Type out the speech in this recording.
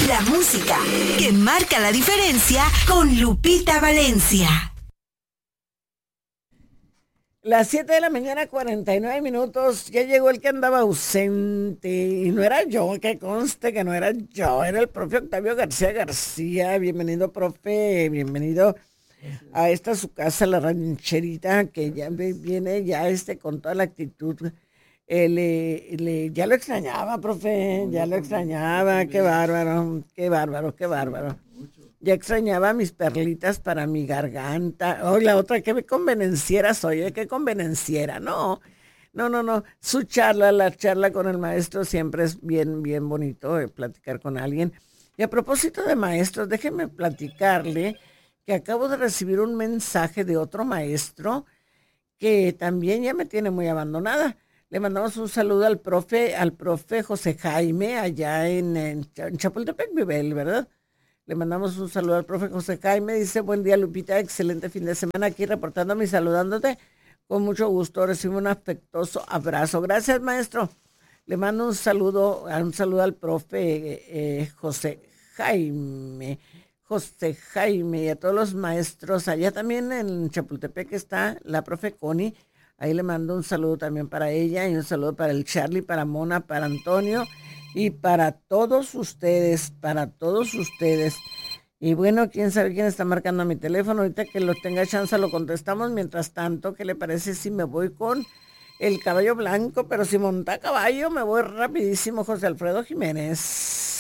La música que marca la diferencia con Lupita Valencia. Las 7 de la mañana, 49 minutos, ya llegó el que andaba ausente, y no era yo, que conste que no era yo, era el profe Octavio García García. Bienvenido, profe, bienvenido a esta su casa, la rancherita, que ya viene ya con toda la actitud. Ya lo extrañaba, profe, ya lo extrañaba, qué bárbaro, qué bárbaro, qué bárbaro. Ya extrañaba mis perlitas para mi garganta. Oh, la otra, que me convenenciera soy, que convenenciera. No, no, no, no. Su charla, la charla con el maestro siempre es bien, bien bonito platicar con alguien. Y a propósito de maestros, déjeme platicarle que acabo de recibir un mensaje de otro maestro que también ya me tiene muy abandonada. Le mandamos un saludo al profe José Jaime, allá en Chapultepec, vive él, ¿verdad? Le mandamos un saludo al profe José Jaime. Dice, buen día, Lupita, excelente fin de semana aquí reportándome y saludándote. Con mucho gusto recibo un afectuoso abrazo. Gracias, maestro. Le mando un saludo al profe José Jaime. José Jaime y a todos los maestros. Allá también en Chapultepec está la profe Connie. Ahí le mando un saludo también para ella y un saludo para el Charlie, para Mona, para Antonio y para todos ustedes, para todos ustedes. Y bueno, quién sabe quién está marcando a mi teléfono. Ahorita que lo tenga chance lo contestamos. Mientras tanto, ¿qué le parece si me voy con el caballo blanco? Pero si monta a caballo, me voy rapidísimo, José Alfredo Jiménez.